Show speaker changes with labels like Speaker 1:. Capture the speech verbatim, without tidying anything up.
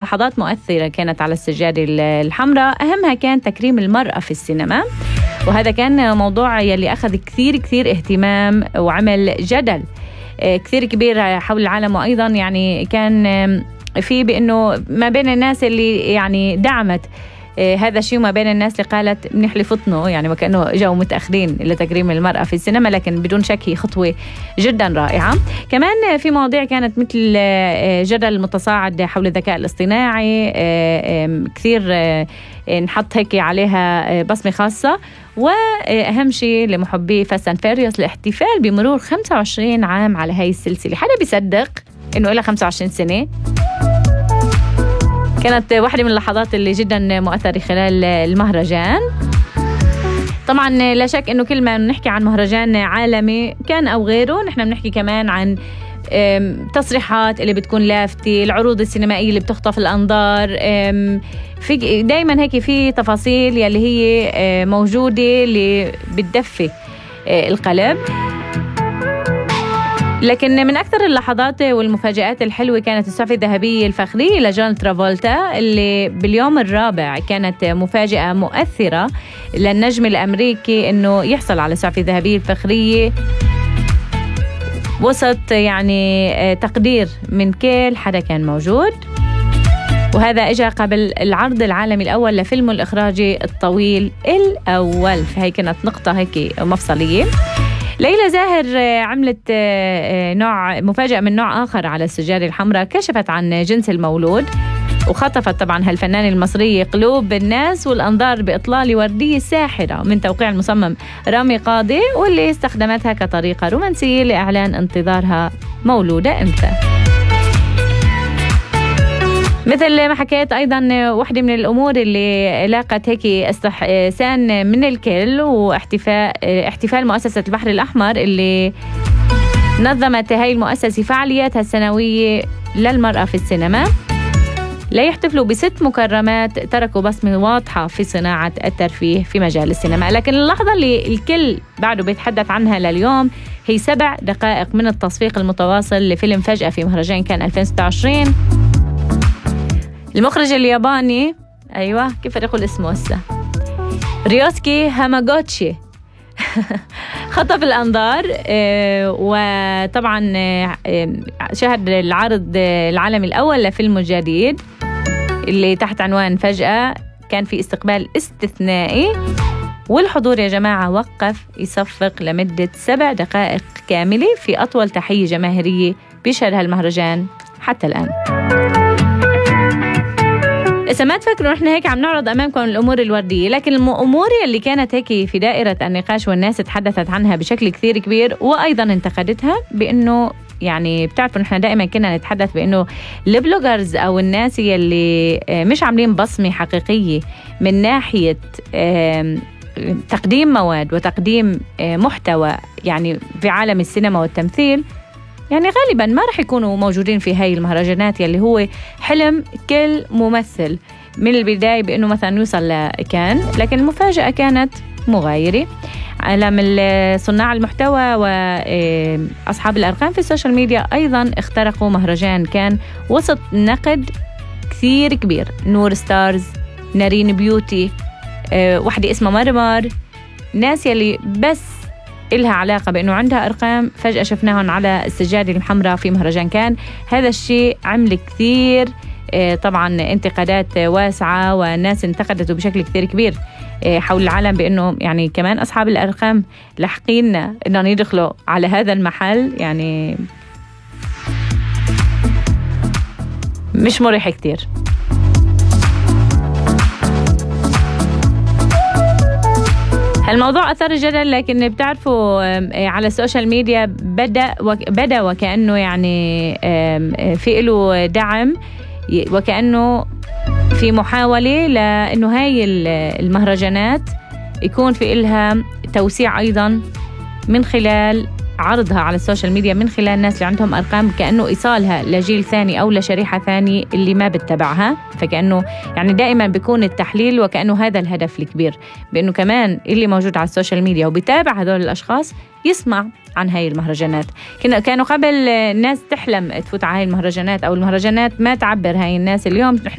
Speaker 1: لحظات مؤثرة كانت على السجادة الحمراء، أهمها كان تكريم المرأة في السينما، وهذا كان موضوع يلي أخذ كثير كثير اهتمام وعمل جدل كثير كبير حول العالم. وأيضا يعني كان في بأنه ما بين الناس اللي يعني دعمت هذا الشيء وما بين الناس اللي قالت بنحلي فطنه، يعني وكأنه جاءوا متأخرين لتكريم المرأة في السينما، لكن بدون شك هي خطوة جدا رائعة. كمان في مواضيع كانت مثل جدل متصاعد حول الذكاء الاصطناعي، كثير نحط هيك عليها بصمة خاصة. وأهم شيء لمحبي فاست اند فيريوس الاحتفال بمرور خمسة وعشرين عام على هاي السلسلة. حدا بيصدق إنه إلها خمسة وعشرين سنة؟ كانت واحدة من اللحظات اللي جدا مؤثرة خلال المهرجان. طبعا لا شك انه كل ما نحكي عن مهرجان عالمي كان او غيره، نحن بنحكي كمان عن تصريحات اللي بتكون لافتة، العروض السينمائية اللي بتخطف الأنظار، في دايما هيك في تفاصيل يلي هي موجودة اللي بتدفي القلب. لكن من أكثر اللحظات والمفاجآت الحلوة كانت السعفة الذهبية الفخرية لجون ترافولتا، اللي باليوم الرابع كانت مفاجأة مؤثرة للنجم الأمريكي إنه يحصل على السعفة الذهبية الفخرية وسط يعني تقدير من كل حدا كان موجود. وهذا إجا قبل العرض العالمي الأول لفيلمه الإخراجي الطويل الأول، فهي كانت نقطة هيك مفصلية. ليلى زاهر عملت نوع مفاجأة من نوع آخر على السجادة الحمراء، كشفت عن جنس المولود وخطفت طبعا هالفنانة المصرية قلوب الناس والأنظار بإطلالة وردية ساحرة من توقيع المصمم رامي قاضي، واللي استخدمتها كطريقة رومانسية لإعلان انتظارها مولودة إمتى. مثل ما حكيت أيضا واحدة من الأمور اللي لاقت هيك استحسان من الكل واحتفاء احتفال مؤسسة البحر الأحمر، اللي نظمت هاي المؤسسة فعالياتها السنوية للمرأة في السينما ليحتفلوا بست مكرمات تركوا بصمة واضحة في صناعة الترفيه في مجال السينما. لكن اللحظة اللي الكل بعده بيتحدث عنها لليوم هي سبع دقائق من التصفيق المتواصل لفيلم فجأة في مهرجان كان ألفين وستة وعشرين. المخرج الياباني، أيوة كيف أقول اسمه هسه، ريوسكي هاماغوتشي خطف الأنظار. وطبعا شهد العرض العالمي الأول لفيلمه الجديد اللي تحت عنوان فجأة، كان في استقبال استثنائي، والحضور يا جماعة وقف يصفق لمدة سبع دقائق كاملة في أطول تحية جماهيرية بيشهد هالمهرجان حتى الآن. إذا ما تفكروا نحن هيك عم نعرض أمامكم الأمور الوردية، لكن الأمور اللي كانت هيك في دائرة النقاش والناس تحدثت عنها بشكل كثير كبير وأيضا انتقدتها، بأنه يعني بتعرفوا نحن دائما كنا نتحدث بأنه البلوجرز أو الناس اللي مش عاملين بصمة حقيقية من ناحية تقديم مواد وتقديم محتوى يعني في عالم السينما والتمثيل، يعني غالبا ما رح يكونوا موجودين في هاي المهرجانات يلي هو حلم كل ممثل من البداية بأنه مثلا يوصل لكان. لكن المفاجأة كانت مغايرة. عالم صناع المحتوى وأصحاب الأرقام في السوشيال ميديا أيضا اخترقوا مهرجان كان وسط نقد كثير كبير. نور ستارز، نارين بيوتي، واحدة اسمها مرمر، ناس يلي بس إلها علاقة بأنه عندها أرقام فجأة شفناهم على السجادة الحمراء في مهرجان كان. هذا الشيء عمل كثير طبعا انتقادات واسعة، والناس انتقدته بشكل كثير كبير حول العالم بأنه يعني كمان أصحاب الأرقام لحقينا أنهم يدخلوا على هذا المحل، يعني مش مريح كثير. الموضوع أثار الجدل، لكن بتعرفوا على السوشيال ميديا بدأ بدأ وكأنه يعني في له دعم، وكأنه في محاولة لأنه هاي المهرجانات يكون في إلها توسيع أيضا من خلال عرضها على السوشيال ميديا من خلال الناس اللي عندهم أرقام، كأنه إيصالها لجيل ثاني أو لشريحة ثانية اللي ما بتتبعها. فكأنه يعني دائما بيكون التحليل وكأنه هذا الهدف الكبير، بأنه كمان اللي موجود على السوشيال ميديا وبيتابع هذول الأشخاص يسمع عن هاي المهرجانات. كانوا قبل الناس تحلم تفوت على هاي المهرجانات أو المهرجانات ما تعبر هاي الناس. اليوم